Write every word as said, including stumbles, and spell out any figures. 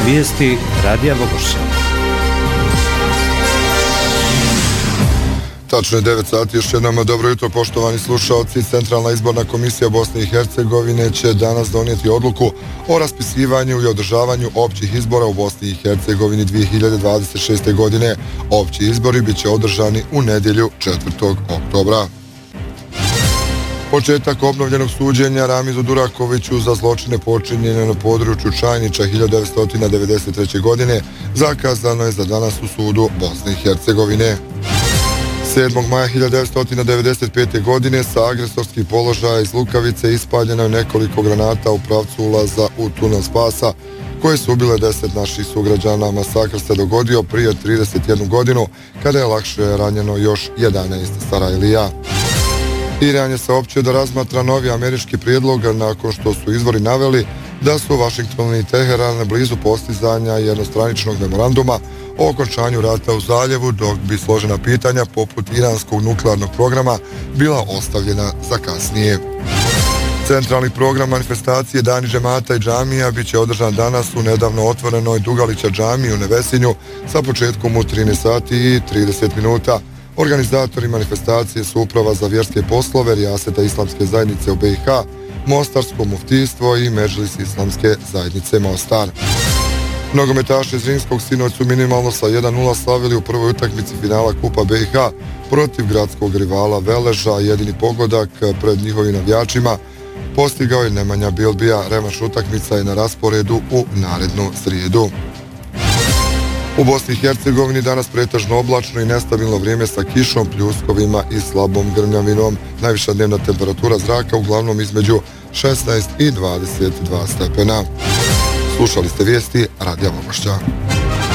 Vijesti Radija Vogošća. Tačno je devet sati, još jednom dobro jutro poštovani slušalci. Centralna izborna komisija Bosne i Hercegovine će danas donijeti odluku o raspisivanju i održavanju općih izbora u Bosni i Hercegovini dvije hiljade dvadeset šeste. godine. Opći izbori bit će održani u nedjelju četvrtog oktobra. Početak obnovljenog suđenja Ramizu Durakoviću za zločine počinjene na području Čajnića hiljadu devetsto devedeset treće. godine zakazano je za danas u sudu Bosne i Hercegovine. sedmog maja hiljadu devetsto devedeset pete. godine sa agresorskih položaja iz Lukavice ispaljeno je nekoliko granata u pravcu ulaza u tunel spasa, koje su ubile deset naših sugrađana. Masakr se dogodio prije trideset jednu godinu, kada je lakše ranjeno još jedanaest Sarajlija. Iran je saopćio da razmatra novi američki prijedlog nakon što su izvori naveli da su Vašington i Teheran blizu postizanja jednostraničnog memoranduma o okončanju rata u zaljevu, dok bi složena pitanja poput iranskog nuklearnog programa bila ostavljena za kasnije. Centralni program manifestacije Dani džemata i džamija bit će održan danas u nedavno otvorenoj Dugalića džamiji u Nevesinju sa početkom u trinaest sati i trideset minuta. Organizatori manifestacije su Uprava za vjerske poslove Rijaseta Islamske zajednice u B i H, Mostarsko muftijstvo i Medžlis Islamske zajednice Mostar. Nogometaši iz Zrinskog sinoć su minimalno sa jedan nula slavili u prvoj utakmici finala Kupa B i H protiv gradskog rivala Veleža. Jedini pogodak pred njihovim navijačima postigao je Nemanja Bilbija. Revanš utakmica je na rasporedu u narednu srijedu. U Bosni i Hercegovini danas pretežno oblačno i nestabilno vrijeme sa kišom, pljuskovima i slabom grmljavinom. Najviša dnevna temperatura zraka uglavnom između šesnaest i dvadeset dva stepena. Slušali ste vijesti Radija Vogošća.